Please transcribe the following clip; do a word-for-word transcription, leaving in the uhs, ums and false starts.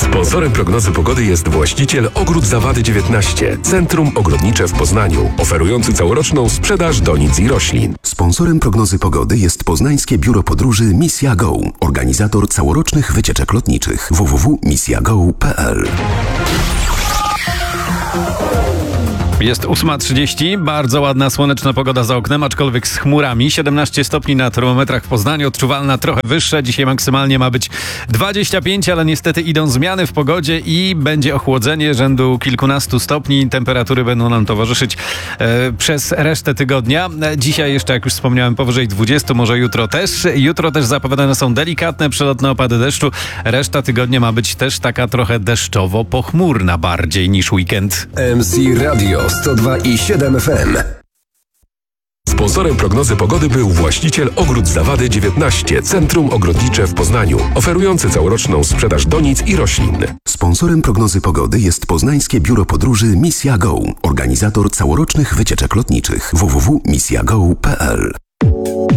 Sponsorem prognozy pogody jest właściciel Ogród Zawady dziewiętnaście, Centrum Ogrodnicze w Poznaniu, oferujący całoroczną sprzedaż donic i roślin. Sponsorem prognozy pogody jest Poznańskie Biuro Podróży Misja Go, organizator całorocznych wycieczek lotniczych w w w kropka misja go kropka p l. Jest ósma trzydzieści, bardzo ładna, słoneczna pogoda za oknem, aczkolwiek z chmurami. siedemnaście stopni na termometrach w Poznaniu, odczuwalna trochę wyższa. Dzisiaj maksymalnie ma być dwadzieścia pięć, ale niestety idą zmiany w pogodzie i będzie ochłodzenie rzędu kilkunastu stopni. Temperatury będą nam towarzyszyć e, przez resztę tygodnia. Dzisiaj jeszcze, jak już wspomniałem, powyżej dwudziestu, może jutro też. Jutro też zapowiadane są delikatne, przelotne opady deszczu. Reszta tygodnia ma być też taka trochę deszczowo-pochmurna bardziej niż weekend. M C Radio sto dwa i siedem F M. Sponsorem prognozy pogody był właściciel Ogród Zawady dziewiętnaście, Centrum Ogrodnicze w Poznaniu, oferujący całoroczną sprzedaż donic i roślin. Sponsorem prognozy pogody jest Poznańskie Biuro Podróży Misja Go, organizator całorocznych wycieczek lotniczych w w w kropka misja go kropka p l.